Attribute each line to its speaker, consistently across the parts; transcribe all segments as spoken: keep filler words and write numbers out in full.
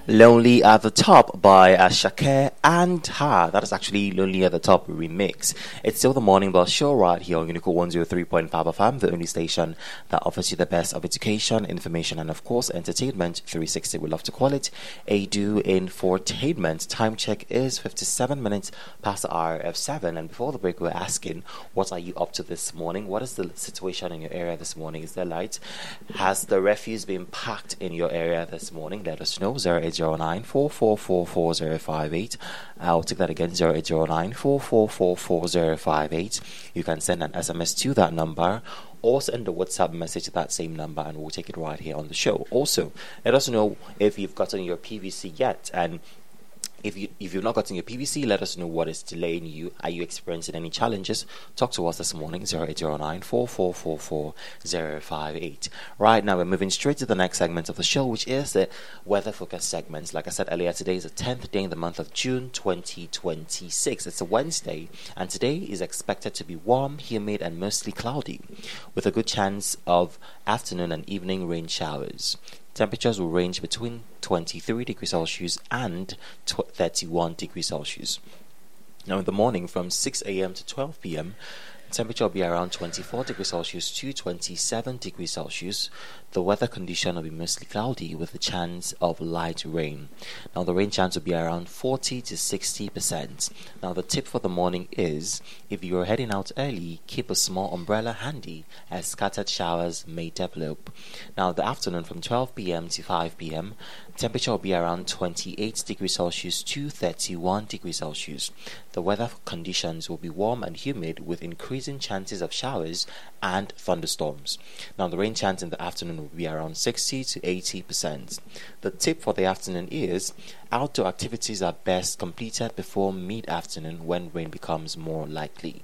Speaker 1: Lonely at the Top by uh, Shakir and Ha. That is actually Lonely at the Top remix. It's still the Morning Bus Show right here on Unico one oh three point five F M, the only station that offers you the best of education, information, and of course, entertainment three sixty. We love to call it a do infotainment. Time check is fifty-seven minutes past the hour of seven. And before the break, we we're asking, what are you up to this morning? What is the situation in your area this morning? Is there light? Has the refuse been packed in your area this morning? Let us know. zero eight zero nine four four four four zero five eight. I'll take that again. zero eight zero nine four four four four zero five eight. You can send an S M S to that number or send a WhatsApp message to that same number and we'll take it right here on the show. Also, let us know if you've gotten your P V C yet, and If, you, if you've not gotten your P V C, let us know what is delaying you. Are you experiencing any challenges? Talk to us this morning, zero eight zero nine four four four four zero five eight. Right now, we're moving straight to the next segment of the show, which is the weather focus segment. Like I said earlier, today is the tenth day in the month of June twenty twenty-six. It's a Wednesday, and today is expected to be warm, humid, and mostly cloudy, with a good chance of afternoon and evening rain showers. Temperatures will range between twenty-three degrees Celsius and thirty-one degrees Celsius. Now in the morning from six a.m. to twelve p.m., temperature will be around twenty-four degrees Celsius to twenty-seven degrees Celsius. The weather condition will be mostly cloudy with a chance of light rain. Now the rain chance will be around forty to sixty percent. Now the tip for the morning is, if you are heading out early, keep a small umbrella handy as scattered showers may develop. Now the afternoon from twelve p.m. to five p.m., temperature will be around twenty-eight degrees Celsius to thirty-one degrees Celsius. The weather conditions will be warm and humid with increasing chances of showers and thunderstorms. Now the rain chance in the afternoon will be around sixty to eighty percent. The tip for the afternoon is, outdoor activities are best completed before mid-afternoon when rain becomes more likely.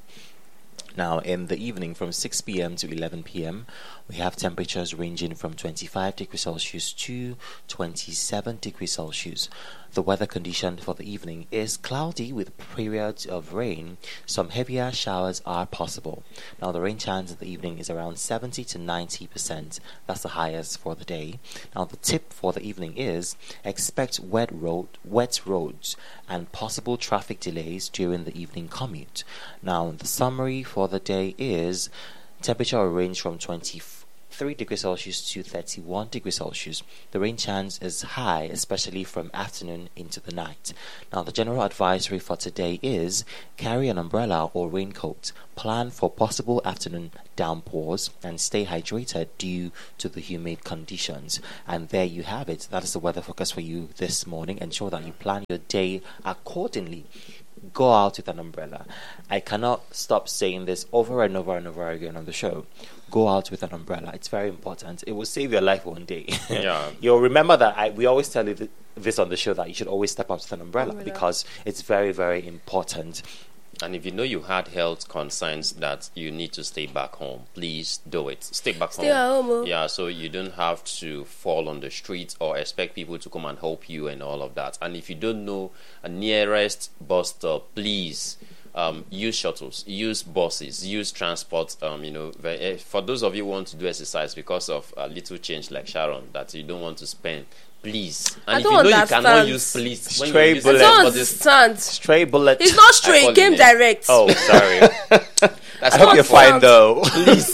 Speaker 1: Now in the evening from six p.m. to eleven p.m., we have temperatures ranging from twenty-five degrees Celsius to twenty-seven degrees Celsius. The weather condition for the evening is cloudy with periods of rain. Some heavier showers are possible. Now the rain chance in the evening is around seventy to ninety percent. That's the highest for the day. Now the tip for the evening is, expect wet road, wet roads and possible traffic delays during the evening commute. Now the summary for the day is, temperature will range from twenty-three degrees Celsius to thirty-one degrees Celsius. The rain chance is high, especially from afternoon into the night. Now the general advisory for today is, carry an umbrella or raincoat, plan for possible afternoon downpours, and stay hydrated due to the humid conditions. And there you have it. That is the weather focus for you this morning. Ensure that you plan your day accordingly. Go out with an umbrella. I cannot stop saying this over and over and over again on the show. Go out with an umbrella. It's very important. It will save your life one day.
Speaker 2: Yeah.
Speaker 1: You'll remember that I, we always tell you th- this on the show, that you should always step out with an umbrella, umbrella because it's very, very important.
Speaker 2: And if you know you had health concerns that you need to stay back home, please do it. Stay back
Speaker 3: stay
Speaker 2: home.
Speaker 3: home.
Speaker 2: Yeah, so you don't have to fall on the street or expect people to come and help you and all of that. And if you don't know a nearest bus stop, please um, use shuttles, use buses, use transport. Um, you know, for those of you who want to do exercise because of a little change like Sharon that you don't want to spend, please. And
Speaker 3: I
Speaker 2: if
Speaker 3: don't
Speaker 2: you know
Speaker 3: understand.
Speaker 2: you cannot use please,
Speaker 1: Stray
Speaker 2: when
Speaker 1: bullet.
Speaker 3: I don't
Speaker 2: for this,
Speaker 3: understand.
Speaker 1: Stray bullet.
Speaker 3: It's not stray. It came direct.
Speaker 1: Oh, sorry.
Speaker 2: that's
Speaker 1: I hope you're fine though.
Speaker 2: Please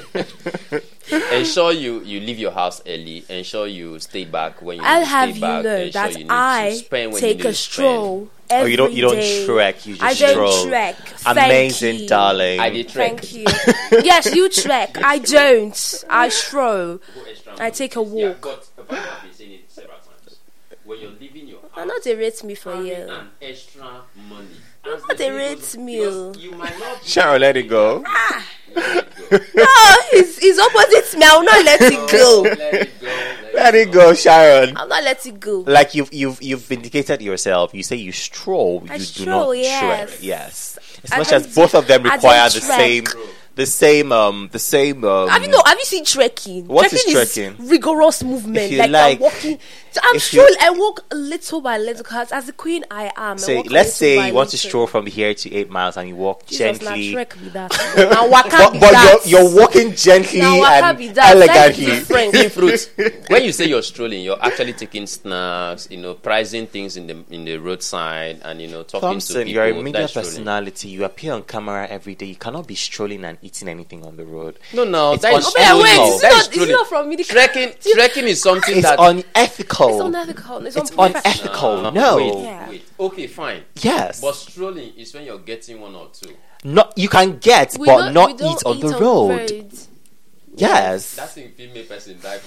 Speaker 2: ensure you you leave your house early. Ensure you stay back when you
Speaker 3: I'll
Speaker 2: need to
Speaker 3: have
Speaker 2: stay
Speaker 3: you
Speaker 2: back.
Speaker 3: know
Speaker 2: Ensure
Speaker 3: that
Speaker 2: you need
Speaker 3: I
Speaker 2: to spend when
Speaker 3: take
Speaker 2: you need
Speaker 3: a
Speaker 2: to
Speaker 3: stroll.
Speaker 1: Oh, you don't you don't
Speaker 3: day.
Speaker 1: trek, you just
Speaker 3: I don't
Speaker 1: stroll.
Speaker 3: trek.
Speaker 1: Amazing,
Speaker 3: Thank you.
Speaker 1: darling.
Speaker 2: I did trek.
Speaker 3: Thank you. Yes, you trek. I don't. I stroll. I take a walk.
Speaker 2: Yeah, but apart from saying it several times, when you're leaving your house,
Speaker 3: Why not they rate me for
Speaker 2: carry
Speaker 3: you?
Speaker 2: an extra money.
Speaker 3: Why
Speaker 2: As
Speaker 3: not
Speaker 2: the
Speaker 3: they
Speaker 2: day
Speaker 3: rate
Speaker 2: goes-
Speaker 3: me?
Speaker 2: because you might not be-
Speaker 1: Sharon, let it go.
Speaker 2: Let it go.
Speaker 3: No, he's, he's opposite me. I will not let it go.
Speaker 2: Let it go.
Speaker 1: Let it go, Sharon.
Speaker 3: I'll not let it go.
Speaker 1: Like you've you've you've vindicated yourself. You say you stroll,
Speaker 3: I
Speaker 1: you
Speaker 3: stroll,
Speaker 1: do not
Speaker 3: yes.
Speaker 1: trek. Yes. As
Speaker 3: I
Speaker 1: much
Speaker 3: don't
Speaker 1: as both of them
Speaker 3: I
Speaker 1: require
Speaker 3: don't
Speaker 1: the
Speaker 3: trek.
Speaker 1: same the same um the same um
Speaker 3: Have you know? Have you seen trekking?
Speaker 1: What is
Speaker 3: trekking
Speaker 1: trekking?
Speaker 3: Is rigorous movement.
Speaker 1: If you
Speaker 3: Like,
Speaker 1: like-
Speaker 3: you're walking I'm
Speaker 1: if
Speaker 3: strolling.
Speaker 1: you-
Speaker 3: I walk little by little because as the queen I am. I
Speaker 1: So
Speaker 3: walk
Speaker 1: let's
Speaker 3: little
Speaker 1: say
Speaker 3: by
Speaker 1: you want to
Speaker 3: little.
Speaker 1: stroll from here to eight miles and you walk
Speaker 3: Jesus, now
Speaker 1: gently.
Speaker 3: Shrek be that. Now waka
Speaker 1: But,
Speaker 3: be
Speaker 1: but
Speaker 3: that.
Speaker 1: you're, you're walking gently
Speaker 3: Now waka be
Speaker 1: and
Speaker 3: that. That's
Speaker 1: elegantly.
Speaker 3: different.
Speaker 2: See, fruit. When you say you're strolling, you're actually taking snacks, you know, pricing things in the in the roadside, and you know, talking to
Speaker 1: Thompson,
Speaker 2: people.
Speaker 1: you're a media
Speaker 2: That's strolling.
Speaker 1: personality. You appear on camera every day. You cannot be strolling and eating anything on the road.
Speaker 2: No, no,
Speaker 1: It's
Speaker 2: that is
Speaker 1: un-
Speaker 3: Oh, yeah, wait,
Speaker 1: Ethical.
Speaker 3: is it
Speaker 2: That
Speaker 3: not,
Speaker 2: is
Speaker 3: is it
Speaker 2: strolling.
Speaker 3: not from media?
Speaker 2: Trekking, trekking is something
Speaker 1: It's
Speaker 2: that
Speaker 1: unethical.
Speaker 3: It's unethical. It's,
Speaker 1: It's
Speaker 3: unprofessional.
Speaker 1: unethical. No.
Speaker 2: Wait,
Speaker 3: Yeah.
Speaker 2: wait. Okay, fine.
Speaker 1: Yes.
Speaker 2: But strolling is when you're getting one or two.
Speaker 1: Not you can get,
Speaker 3: We
Speaker 1: but
Speaker 3: don't-
Speaker 1: not
Speaker 3: we don't
Speaker 1: eat on the
Speaker 3: eat
Speaker 1: road.
Speaker 3: road.
Speaker 1: Yes.
Speaker 2: That's in female person die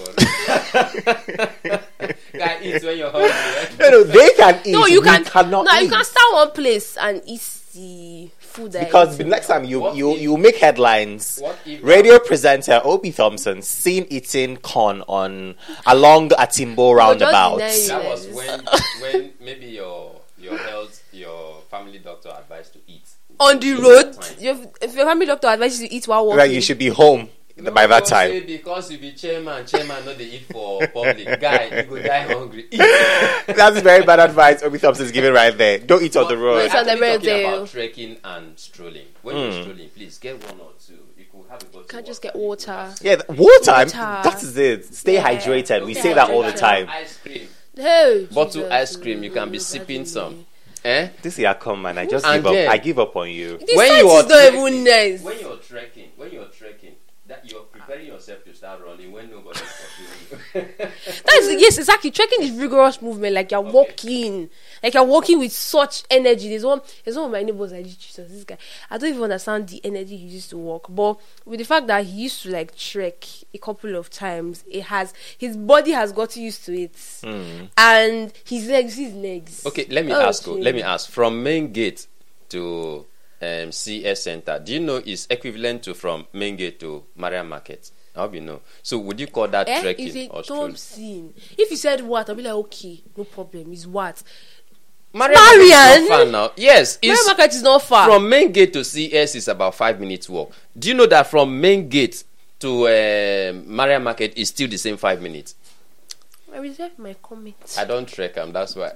Speaker 2: for. Guy eats when you're hungry. Right?
Speaker 1: No, no, they can eat.
Speaker 3: No, you
Speaker 1: we
Speaker 3: can.
Speaker 1: cannot
Speaker 3: No,
Speaker 1: eat.
Speaker 3: you can start one place and eat the food there.
Speaker 1: Because the next time you
Speaker 2: What
Speaker 1: you
Speaker 2: if-
Speaker 1: you make headlines.
Speaker 2: What if-
Speaker 1: Radio presenter Obi Thompson seen eating corn on along Atimbo roundabout.
Speaker 3: deny it.
Speaker 2: That was
Speaker 3: Yes.
Speaker 2: when when maybe your your health your family doctor advised to eat
Speaker 3: on the
Speaker 2: At
Speaker 3: road,
Speaker 2: that time.
Speaker 3: your, if your family doctor advises you to eat while walking,
Speaker 1: Right, you should be home
Speaker 2: No,
Speaker 1: by that
Speaker 2: don't
Speaker 1: time.
Speaker 2: say because you be chairman, chairman not they eat for public. Guy, you go die hungry.
Speaker 1: That's very bad advice Obi Thompson is giving right there. Don't eat on the
Speaker 2: But
Speaker 1: road.
Speaker 2: we're
Speaker 3: It's on the
Speaker 2: actually
Speaker 3: road,
Speaker 2: talking
Speaker 3: though.
Speaker 2: about trekking and strolling. When
Speaker 1: Mm.
Speaker 2: you're strolling, please get one or two. You could have a bottle.
Speaker 3: can't
Speaker 2: of
Speaker 3: just
Speaker 2: water.
Speaker 3: get water.
Speaker 1: Yeah, th- water. I'm-
Speaker 3: Water.
Speaker 1: That is it. Stay
Speaker 3: Yeah.
Speaker 1: hydrated. We
Speaker 3: Stay
Speaker 1: say that all the
Speaker 3: hydrated.
Speaker 1: time.
Speaker 2: Ice cream.
Speaker 3: Hey,
Speaker 2: Bottle
Speaker 3: Jesus.
Speaker 2: ice cream. You can be
Speaker 3: Mm,
Speaker 2: sipping
Speaker 3: daddy.
Speaker 2: some. Eh?
Speaker 1: This year come man, I just
Speaker 2: And
Speaker 1: give up.
Speaker 2: then-
Speaker 1: I give up on you.
Speaker 3: This
Speaker 2: When
Speaker 3: site
Speaker 2: you are
Speaker 3: is not
Speaker 2: trekking-
Speaker 3: even nice.
Speaker 2: When you're trekking, when you're trekking, that you're preparing yourself to start running when nobody's pursuing you.
Speaker 3: That is yes, exactly. Trekking is rigorous movement, like you're walking, like you're walking with such energy. There's one, there's one of my neighbors. I just Jesus, this guy. I don't even understand the energy he used to walk, but with the fact that he used to like trek a couple of times, it has his body has got used to it, and his legs, his legs.
Speaker 2: Okay, let me
Speaker 3: Oh,
Speaker 2: ask you. Let me
Speaker 3: gee.
Speaker 2: ask. From main gate to um, C S Center, do you know is equivalent to from main gate to Maria Market? I hope you know. So would you call that
Speaker 3: Eh,
Speaker 2: trekking
Speaker 3: is it
Speaker 2: or strolling?
Speaker 3: Thompson? If you said what, I'll be like, okay, no problem. It's what?
Speaker 2: Maria Market is
Speaker 3: Marian?
Speaker 2: not far now. Yes,
Speaker 3: Mary
Speaker 2: it's
Speaker 3: Market is not far.
Speaker 2: from main gate to C S is about five minutes walk. Do you know that from main gate to um Maria Market is still the same five minutes?
Speaker 3: I reserve my comment.
Speaker 2: I don't trek them. That's why.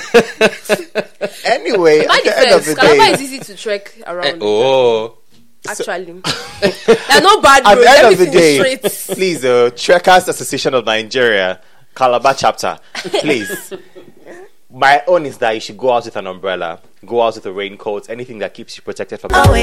Speaker 1: Anyway,
Speaker 3: My
Speaker 1: at the end of
Speaker 3: defense,
Speaker 1: the
Speaker 3: Calabar
Speaker 1: day,
Speaker 3: is easy to trek around.
Speaker 2: oh.
Speaker 3: Actually, they're not bad
Speaker 1: at
Speaker 3: roads.
Speaker 1: the end of the
Speaker 3: Everything
Speaker 1: day,
Speaker 3: is straight.
Speaker 1: please, uh, Trekkers Association of Nigeria, Calabar chapter, please. My own is that you should go out with an umbrella, go out with a raincoat, anything that keeps you protected from.